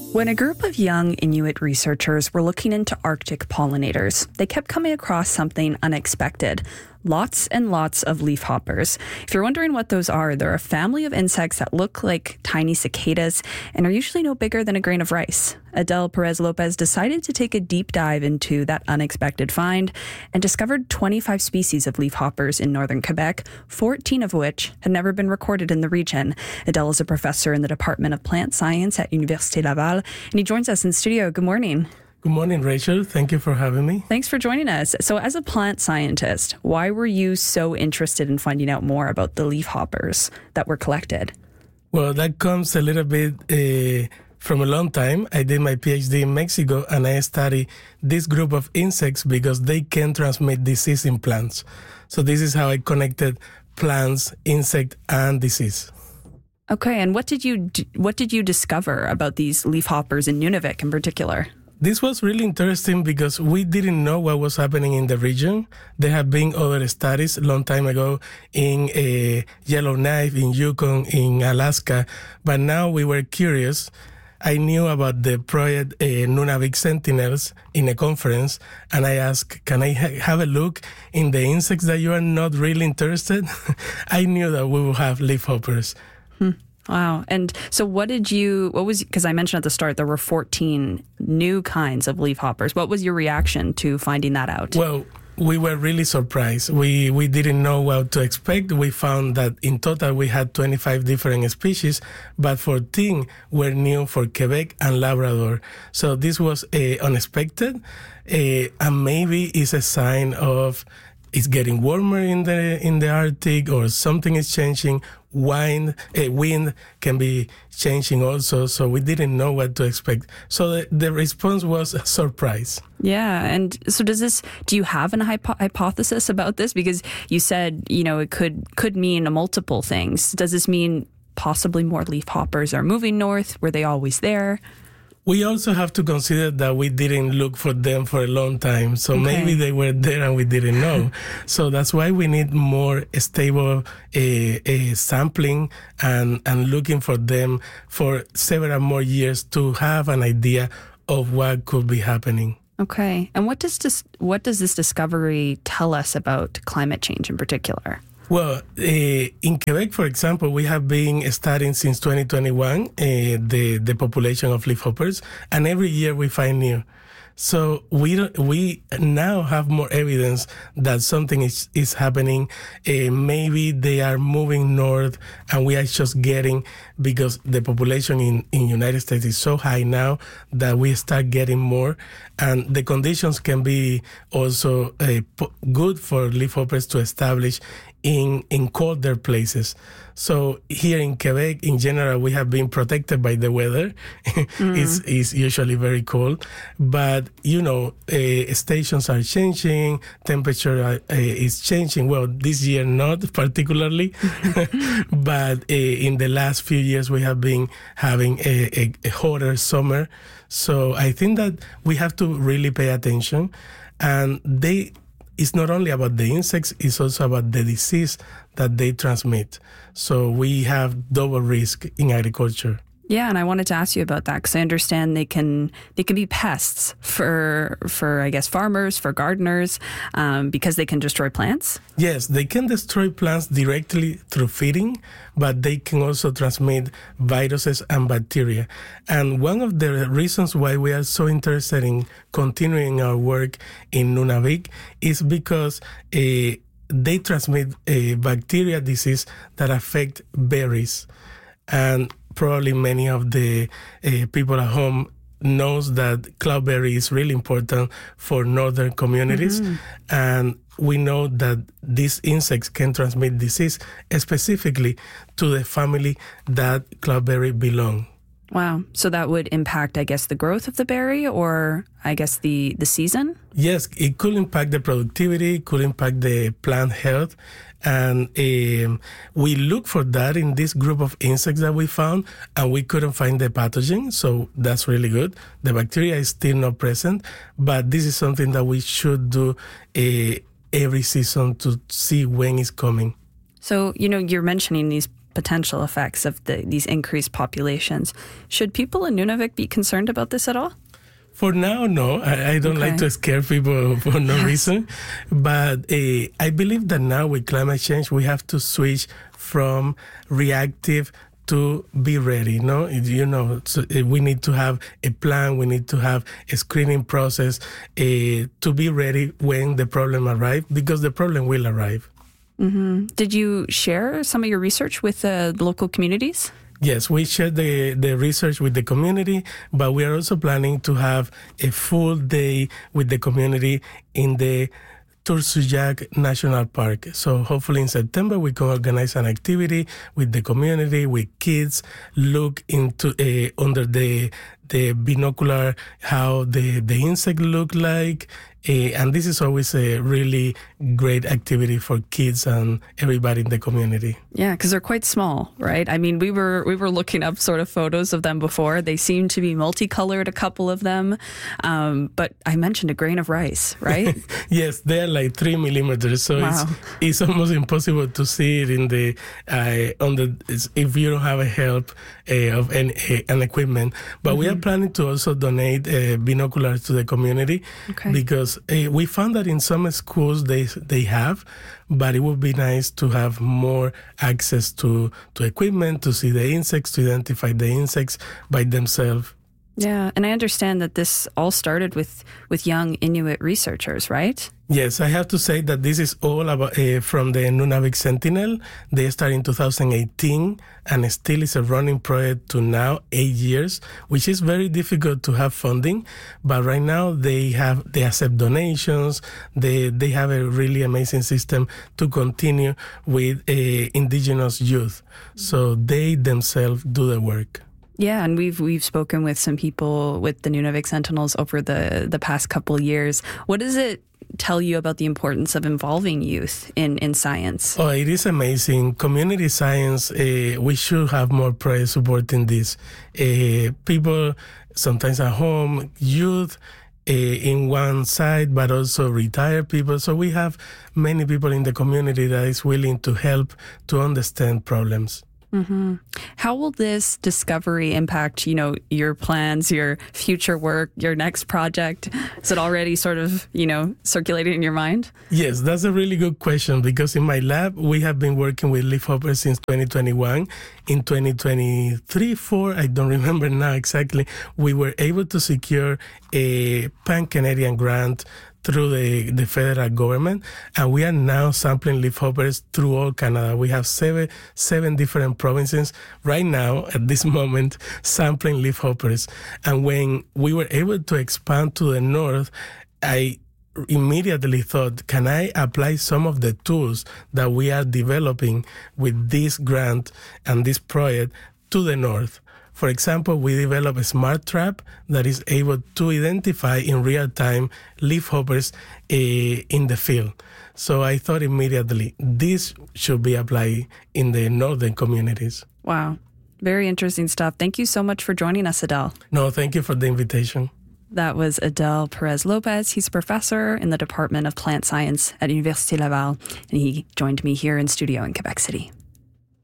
When a group of young Inuit researchers were looking into Arctic pollinators, they kept coming across something unexpected. Lots and lots of leafhoppers. If you're wondering what those are, they're a family of insects that look like tiny cicadas and are usually no bigger than a grain of rice. Adele Perez Lopez decided to take a deep dive into that unexpected find and discovered 25 species of leafhoppers in northern Quebec, 14 of which had never been recorded in the region. Adele is a professor in the Department of Plant Science at Université Laval, and he joins us in studio. Good morning. Good morning, Rachel. Thank you for having me. Thanks for joining us. So as a plant scientist, why were you so interested in finding out more about the leafhoppers that were collected? Well, that comes a little bit from a long time. I did my PhD in Mexico, and I study this group of insects because they can transmit disease in plants. So this is how I connected plants, insect, and disease. Okay, and what did you discover about these leafhoppers in Nunavik in particular? This was really interesting because we didn't know what was happening in the region. There have been other studies a long time ago in Yellowknife, in Yukon, in Alaska, but now we were curious. I knew about the project Nunavik Sentinels in a conference, and I asked, can I have a look in the insects that you are not really interested? I knew that we would have leafhoppers. Wow. And so because I mentioned at the start, there were 14 new kinds of leafhoppers. What was your reaction to finding that out? Well, we were really surprised. We didn't know what to expect. We found that in total we had 25 different species, but 14 were new for Quebec and Labrador. So this was unexpected, and maybe it's a sign of it's getting warmer in the Arctic, or something is changing. Wind can be changing also, so we didn't know what to expect. So the response was a surprise. Yeah, and so do you have an hypothesis about this? Because you said, it could mean multiple things. Does this mean possibly more leafhoppers are moving north? Were they always there? We also have to consider that we didn't look for them for a long time. So maybe they were there and we didn't know. So that's why we need more stable sampling and looking for them for several more years to have an idea of what could be happening. Okay. And what does this discovery tell us about climate change in particular? Well, in Quebec, for example, we have been studying since 2021 the population of leafhoppers, and every year we find new. So we now have more evidence that something is happening. Maybe they are moving north, and we are just getting, because the population in United States is so high now that we start getting more, and the conditions can be also good for leafhoppers to establish in colder places. So here in Quebec, in general, we have been protected by the weather. It's usually very cold, but stations are changing, temperature is changing. Well, this year not particularly, but in the last few years we have been having a hotter summer. So I think that we have to really pay attention, and it's not only about the insects, it's also about the disease that they transmit. So we have double risk in agriculture. Yeah, and I wanted to ask you about that because I understand they can be pests for I guess farmers, for gardeners, because they can destroy plants. Yes, they can destroy plants directly through feeding, but they can also transmit viruses and bacteria. And one of the reasons why we are so interested in continuing our work in Nunavik is because they transmit a bacteria disease that affect berries. And probably many of the people at home knows that cloudberry is really important for northern communities. And we know that these insects can transmit disease specifically to the family that cloudberry belong. Wow. So that would impact, I guess, the growth of the berry, or I guess the season? Yes, it could impact the productivity, could impact the plant health. And we look for that in this group of insects that we found, and we couldn't find the pathogen. So that's really good. The bacteria is still not present, but this is something that we should do every season to see when it's coming. So, you're mentioning these potential effects of these increased populations. Should people in Nunavik be concerned about this at all? For now, no. I don't like to scare people for no reason. But I believe that now with climate change, we have to switch from reactive to be ready. No, so we need to have a plan. We need to have a screening process to be ready when the problem arrives, because the problem will arrive. Mm-hmm. Did you share some of your research with the local communities? Yes, we share the research with the community, but we are also planning to have a full day with the community in the Tursujac National Park. So hopefully in September we can organize an activity with the community, with kids, look into under the binocular how the insect look like. And this is always a really great activity for kids and everybody in the community. Yeah, because they're quite small, right? I mean, we were looking up sort of photos of them before. They seem to be multicolored, a couple of them. But I mentioned a grain of rice, right? Yes, they're like 3 millimeters. So it's almost impossible to see it in the if you don't have a help of an equipment. But we are planning to also donate binoculars to the community because we found that in some schools they have, but it would be nice to have more access to equipment to see the insects, to identify the insects by themselves. Yeah, and I understand that this all started with young Inuit researchers, right? Yes, I have to say that this is all about from the Nunavik Sentinel. They started in 2018 and still is a running project to now 8 years, which is very difficult to have funding. But right now they accept donations. They have a really amazing system to continue with indigenous youth. So they themselves do the work. Yeah, and we've spoken with some people with the Nunavik Sentinels over the past couple of years. What does it tell you about the importance of involving youth in science? Oh, it is amazing. Community science, we should have more praise supporting this. People sometimes at home, youth in one side, but also retired people. So we have many people in the community that is willing to help to understand problems. Mm-hmm. How will this discovery impact, your plans, your future work, your next project? Is it already sort of, circulating in your mind? Yes, that's a really good question, because in my lab, we have been working with leafhoppers since 2021. In 2023-4, I don't remember now exactly, we were able to secure a Pan-Canadian grant through the federal government, and we are now sampling leafhoppers through all Canada. We have seven different provinces right now at this moment sampling leafhoppers. And when we were able to expand to the north, I immediately thought, can I apply some of the tools that we are developing with this grant and this project to the north? For example, we developed a smart trap that is able to identify in real time leafhoppers in the field. So I thought immediately this should be applied in the northern communities. Wow. Very interesting stuff. Thank you so much for joining us, Adel. No, thank you for the invitation. That was Adel Perez Lopez. He's a professor in the Department of Plant Science at Université Laval, and he joined me here in studio in Quebec City.